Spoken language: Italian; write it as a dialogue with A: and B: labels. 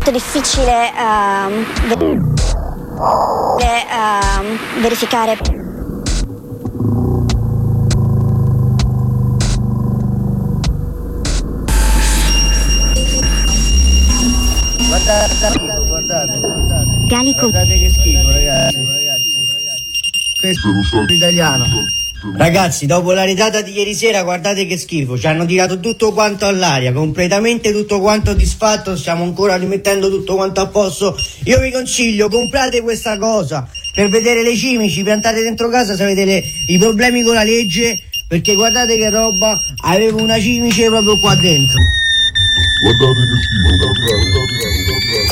A: molto difficile verificare.
B: Guardate
A: Gallico.
B: Guardate che schifo, ragazzi. Questo è lo Stato italiano. Ragazzi, dopo la risata di ieri sera, guardate che schifo. Ci hanno tirato tutto quanto all'aria, completamente tutto quanto disfatto. Stiamo ancora rimettendo tutto quanto a posto. Io vi consiglio, comprate questa cosa per vedere le cimici, piantate dentro casa se avete i problemi con la legge, perché guardate che roba, avevo una cimice proprio qua dentro.
C: Guardate che schifo, guardate.